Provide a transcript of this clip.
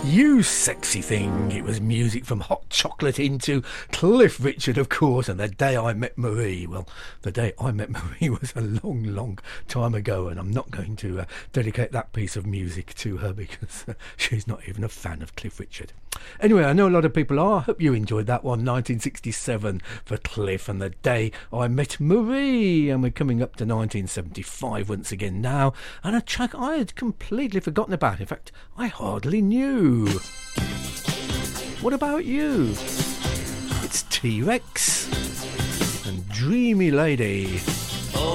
You sexy thing. It was music from Hot Chocolate into Cliff Richard, of course, and The Day I Met Marie. Well, The Day I Met Marie was a long, long time ago, and I'm not going to dedicate that piece of music to her because she's not even a fan of Cliff Richard. Anyway, I know a lot of people are. I hope you enjoyed that one. 1967 for Cliff and The Day I Met Marie. And we're coming up to 1975 once again now. And a track I had completely forgotten about. In fact, I hardly knew. What about you? It's T-Rex and Dreamy Lady.